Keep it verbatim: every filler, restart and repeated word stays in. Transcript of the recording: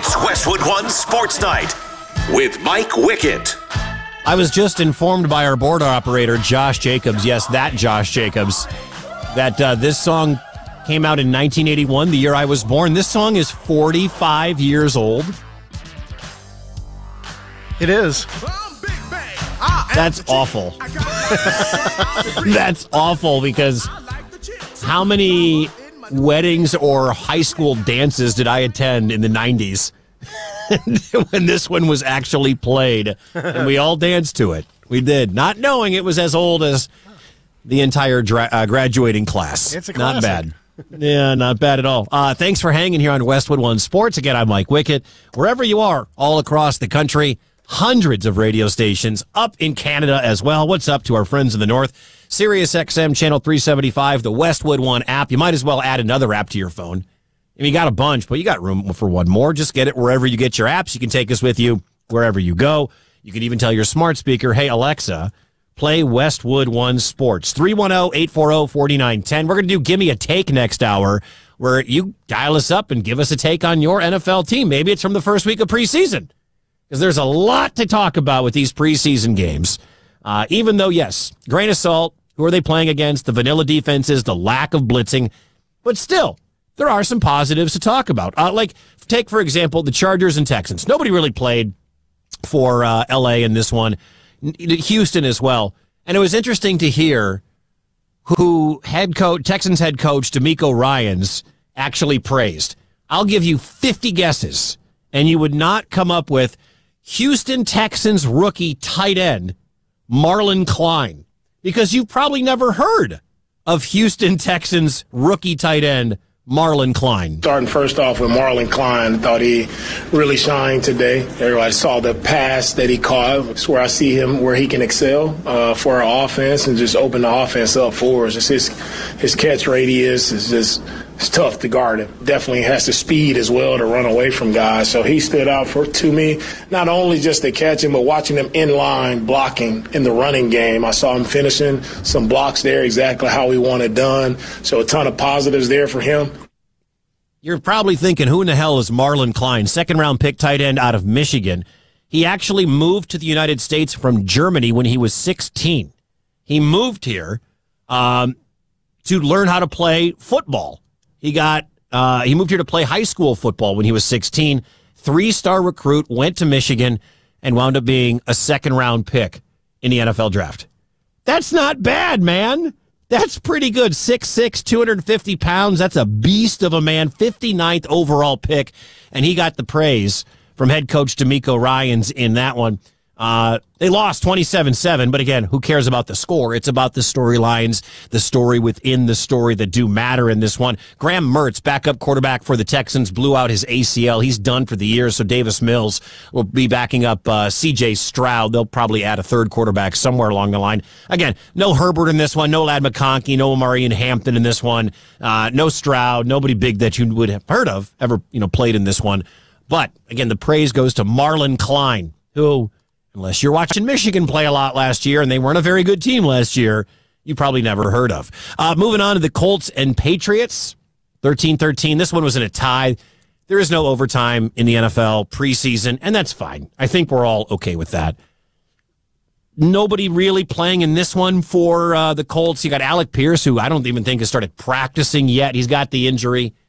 It's Westwood One Sports Night with Mike Wickett. I was just informed by our board operator, Josh Jacobs, yes, that Josh Jacobs, that uh, this song came out in nineteen eighty-one, the year I was born. This song is forty-five years old. It is. That's awful. That's awful because how many weddings or high school dances did I attend in the nineties when this one was actually played? And we all danced to it. We did, not knowing it was as old as the entire dra- uh, graduating class. It's a Not classic. bad. Yeah, not bad at all. Uh, thanks for hanging here on Westwood One Sports. Again, I'm Mike Wickett. Wherever you are, all across the country, hundreds of radio stations up in Canada as well. What's up to our friends in the north? Sirius X M Channel three seventy-five, the Westwood One app. You might as well add another app to your phone. I mean, you got a bunch, but you got room for one more. Just get it wherever you get your apps. You can take us with you wherever you go. You can even tell your smart speaker, hey, Alexa, play Westwood One Sports. three one zero, eight four zero, four nine one zero. We're going to do Gimme a Take next hour, where you dial us up and give us a take on your N F L team. Maybe it's from the first week of preseason, because there's a lot to talk about with these preseason games. Uh, even though, yes, grain of salt, who are they playing against? The vanilla defenses, the lack of blitzing. But still, there are some positives to talk about. Uh, like, take, for example, the Chargers and Texans. Nobody really played for uh, L A in this one. Houston as well. And it was interesting to hear who head coach, Texans head coach DeMeco Ryans actually praised. I'll give you fifty guesses, and you would not come up with Houston Texans rookie tight end Marlon Klein, because you've probably never heard of Houston Texans rookie tight end Marlon Klein. Starting first off with Marlon Klein, I thought he really shined today. Everybody saw the pass that he caught. It's where I see him, where he can excel uh, for our offense and just open the offense up for us. Just his, his catch radius is just it's tough to guard him. Definitely has the speed as well to run away from guys. So he stood out for to me, not only just to catch him, but watching him in line blocking in the running game. I saw him finishing some blocks there exactly how we want it done. So a ton of positives there for him. You're probably thinking, who in the hell is Marlon Klein? Second round pick tight end out of Michigan. He actually moved to the United States from Germany when he was sixteen. He moved here um, to learn how to play football. He got uh, he moved here to play high school football when he was sixteen. Three-star recruit, went to Michigan, and wound up being a second-round pick in the N F L draft. That's not bad, man. That's pretty good. six six, two hundred fifty pounds. That's a beast of a man. fifty-ninth overall pick, and he got the praise from head coach DeMeco Ryans in that one. Uh, they lost twenty-seven seven, but again, who cares about the score? It's about the storylines, the story within the story that do matter in this one. Graham Mertz, backup quarterback for the Texans, blew out his A C L. He's done for the year, so Davis Mills will be backing up uh, C J Stroud. They'll probably add a third quarterback somewhere along the line. Again, no Herbert in this one, no Lad McConkey, no Amari and Hampton in this one, uh, no Stroud, nobody big that you would have heard of ever you know played in this one. But, again, the praise goes to Marlon Klein, who, unless you're watching Michigan play a lot last year, and they weren't a very good team last year, you probably never heard of. Uh, moving on to the Colts and Patriots, thirteen thirteen. This one was in a tie. There is no overtime in the N F L preseason, and that's fine. I think we're all okay with that. Nobody really playing in this one for uh, the Colts. You got Alec Pierce, who I don't even think has started practicing yet. He's got the injury.